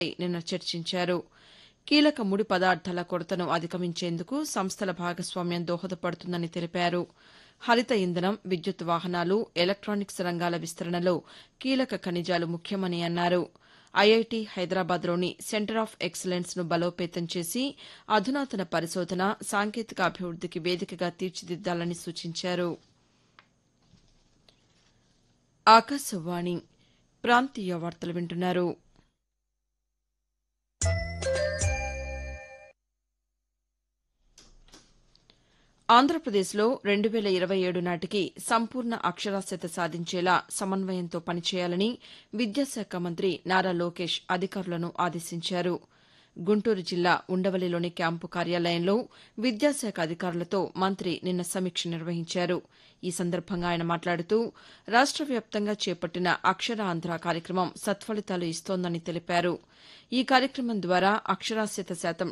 నిన్న చర్చించారు. కీలక ముడి పదార్థాల కొరతను అధిగమించేందుకు సంస్థల భాగస్వామ్యం దోహదపడుతుందని తెలిపారు. హరిత ఇంధనం, విద్యుత్ వాహనాలు, ఎలక్టానిక్స్ రంగాల విస్తరణలో కీలక ఖనిజాలు ముఖ్యమని అన్నారు. ఐఐటీ హైదరాబాద్లోని సెంటర్ ఆఫ్ ఎక్సలెన్స్ను బలోపేతం చేసి అధునాతన పరిశోధన, సాంకేతిక అభివృద్దికి వేదికగా తీర్చిదిద్దాలని సూచించారు. ఆకాశవాణి ప్రాంతీయ వార్తలు వింటున్నారు. ఆంధ్రప్రదేశ్లో 2027 నాటికి సంపూర్ణ అక్షరాస్యత సాధించేలా సమన్వయంతో పనిచేయాలని విద్యాశాఖ మంత్రి నారా లోకేష్ అధికారులను ఆదేశించారు. గుంటూరు జిల్లా ఉండవల్లిలోని క్యాంపు కార్యాలయంలో విద్యాశాఖ అధికారులతో మంత్రి నిన్న సమీక్ష నిర్వహించారు. ఈ సందర్భంగా ఆయన మాట్లాడుతూ రాష్ట వ్యాప్తంగా చేపట్టిన అక్షరాంధ్ర కార్యక్రమం సత్ఫలితాలు ఇస్తోందని తెలిపారు. ఈ కార్యక్రమం ద్వారా అక్షరాస్యత శాతం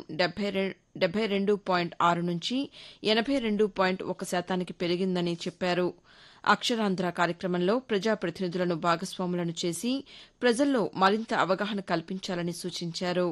72.6 నుంచి 82.1% పెరిగిందని చెప్పారు. అక్షరాంధ్ర కార్యక్రమంలో ప్రజాప్రతినిధులను భాగస్వాములను చేసి ప్రజల్లో మరింత అవగాహన కల్పించాలని సూచించారు.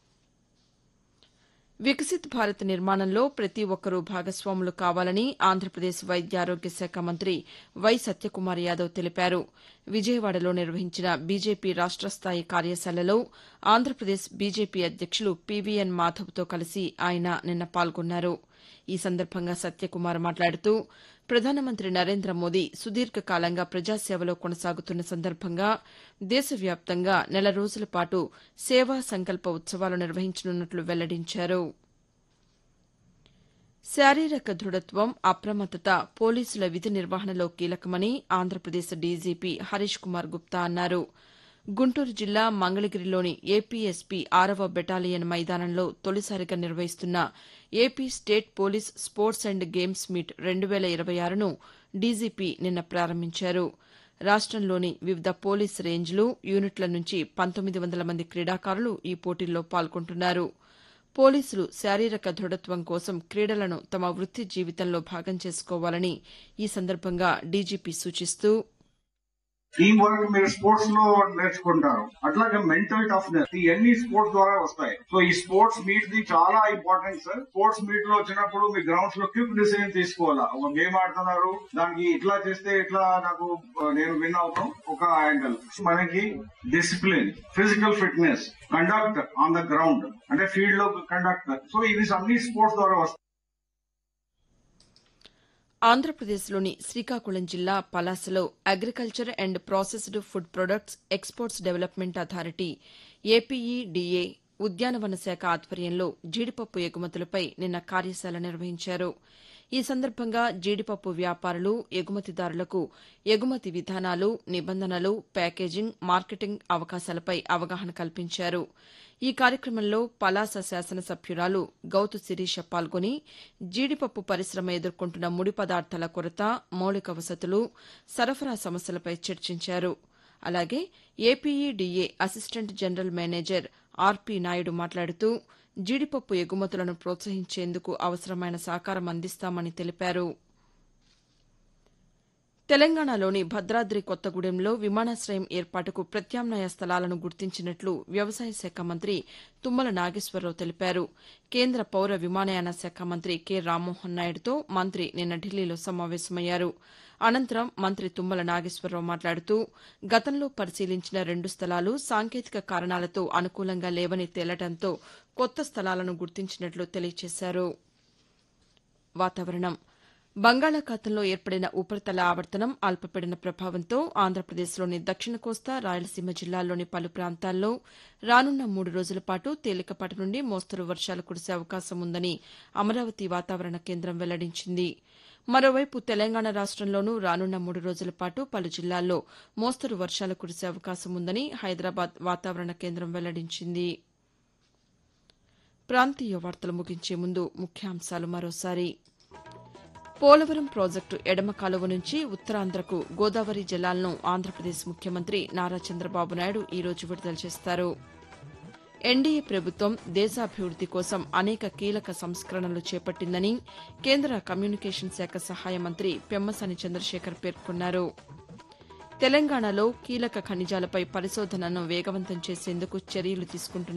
వికసిత్ భారత్ నిర్మాణంలో ప్రతి ఒక్కరూ భాగస్వాములు కావాలని ఆంధ్రప్రదేశ్ వైద్యారోగ్య శాఖ మంత్రి వై సత్యకుమార్ యాదవ్ తెలిపారు. విజయవాడలో నిర్వహించిన బీజేపీ రాష్ట స్థాయి కార్యశాలలో ఆంధ్రప్రదేశ్ బీజేపీ అధ్యక్షులు పీవీఎన్ మాధవ్తో కలిసి ఆయన నిన్న పాల్గొన్నారు. ఈ సందర్భంగా సత్యకుమార్ మాట్లాడుతూ ప్రధానమంత్రి నరేంద్ర మోదీ సుదీర్ఘకాలంగా ప్రజాసేవలో కొనసాగుతున్న సందర్భంగా దేశవ్యాప్తంగా నెల రోజుల పాటు సేవా సంకల్ప ఉత్సవాలు నిర్వహించనున్నట్లు వెల్లడించారు. శారీరక దృఢత్వం, అప్రమత్తత పోలీసుల విధి నిర్వహణలో కీలకమని ఆంధ్రప్రదేశ్ డీజీపీ హరీష్ కుమార్ గుప్తా అన్నారు. గుంటూరు జిల్లా మంగళగిరిలోని ఏపీఎస్పీ 6వ బెటాలియన్ మైదానంలో తొలిసారిగా నిర్వహిస్తున్న AP state police sports and games meet 2026ను DGP నిన్న ప్రారంభించారు. రాష్టంలోని వివిధ పోలీస్ రేంజ్లు, యూనిట్ల నుంచి 1900 మంది క్రీడాకారులు ఈ పోటీల్లో పాల్గొంటున్నారు. పోలీసులు శారీరక దృఢత్వం కోసం క్రీడలను తమ వృత్తి జీవితంలో భాగం చేసుకోవాలని ఈ సందర్భంగా డీజీపీ సూచిస్తూ టీమ్ వర్క్ మీరు స్పోర్ట్స్ లో నేర్చుకుంటారు. అట్లాగే మెంటల్ టఫ్నెస్ ఇవన్నీ స్పోర్ట్స్ ద్వారా వస్తాయి. సో ఈ స్పోర్ట్స్ మీట్ ది చాలా ఇంపార్టెంట్ సార్. స్పోర్ట్స్ మీట్ లో వచ్చినప్పుడు మీ గ్రౌండ్స్ లో క్విక్ డిసిజన్ తీసుకోవాలా. ఒక గేమ్ ఆడుతున్నారు, దానికి ఇట్లా చేస్తే ఇట్లా నేను విన్ అవుతాం ఒక యాంగిల్. మనకి discipline, physical fitness, conduct on the ground అంటే ఫీల్డ్ లో కండక్ట్. సో ఇవి అన్ని స్పోర్ట్స్ ద్వారా వస్తాయి. ఆంధ్రప్రదేశ్లోని శ్రీకాకుళం జిల్లా పలాసలో agriculture and processed food products exports development authority ఏపీఈడీఏ ఉద్యానవన శాఖ ఆధ్వర్యంలో జీడిపప్పు ఎగుమతులపై నిన్న కార్యశాల నిర్వహించారు. ఈ సందర్భంగా జీడిపప్పు వ్యాపారులు, ఎగుమతిదారులకు ఎగుమతి విధానాలు, నిబంధనలు, ప్యాకేజింగ్, మార్కెటింగ్ అవకాశాలపై అవగాహన కల్పించారు. ఈ కార్యక్రమంలో పలాస శాసనసభ్యురాలు గౌతు శిరీష పాల్గొని జీడిపప్పు పరిశ్రమ ఎదుర్కొంటున్న ముడి పదార్థాల కొరత, మౌలిక వసతులు, సరఫరా సమస్యలపై చర్చించారు. అలాగే ఏపీఈడీఏ assistant general manager RP Naidu మాట్లాడుతూ జీడిపప్పు ఎగుమతులను ప్రోత్సహించేందుకు అవసరమైన సహకారం అందిస్తామని తెలిపారు. తెలంగాణలోని భద్రాద్రి కొత్తగూడెంలో విమానాశయం ఏర్పాటుకు ప్రత్యామ్నాయ స్థలాలను గుర్తించినట్లు వ్యవసాయ శాఖ మంత్రి తుమ్మల నాగేశ్వరరావు తెలిపారు. కేంద్ర పౌర విమానయాన శాఖ మంత్రి కె రామ్మోహన్ నాయుడుతో మంత్రి నిన్న ఢిల్లీలో సమావేశమయ్యారు. అనంతరం మంత్రి తుమ్మల నాగేశ్వరరావు మాట్లాడుతూ గతంలో పరిశీలించిన 2 స్థలాలు సాంకేతిక కారణాలతో అనుకూలంగా లేవని తేలడంతో కొత్త స్థలాలను గుర్తించినట్లు తెలియజేశారు. వాతావరణం బంగాళాఖాతంలో ఏర్పడిన ఉపరితల ఆవర్తనం, అల్పపీడన ప్రభావంతో ఆంధ్రప్రదేశ్లోని దక్షిణ కోస్తా, రాయలసీమ జిల్లాల్లోని పలు ప్రాంతాల్లో రానున్న 3 రోజుల పాటు తేలికపాటి నుండి మోస్తరు వర్షాలు కురిసే అవకాశం ఉందని అమరావతి వాతావరణ కేంద్రం వెల్లడించింది. మరోవైపు తెలంగాణ రాష్టంలోనూ రానున్న 3 రోజుల పాటు పలు జిల్లాల్లో మోస్తరు వర్షాలు కురిసే అవకాశం ఉందని హైదరాబాద్ వాతావరణ కేంద్రం వెల్లడించింది. ప్రాంతీయ వార్తలు ముగించే ముందు ముఖ్యాంశాలు మరోసారి. పోలవరం ప్రాజెక్టు ఎడమ కాలువ నుంచి ఉత్తరాంధ్రకు గోదావరి జలాలను ఆంధ్రప్రదేశ్ ముఖ్యమంత్రి నారా చంద్రబాబు నాయుడు ఈ రోజు విడుదల చేస్తారు. ఎన్డీఏ ప్రభుత్వం దేశాభివృద్ది కోసం అనేక కీలక సంస్కరణలు చేపట్టిందని కేంద్ర కమ్యూనికేషన్ శాఖ సహాయ మంత్రి పెమ్మసాని చంద్రశేఖర్ పేర్కొన్నారు. తెలంగాణలో కీలక ఖనిజాలపై పరిశోధనను వేగవంతం చేసేందుకు చర్యలు తీసుకుంటున్నారు.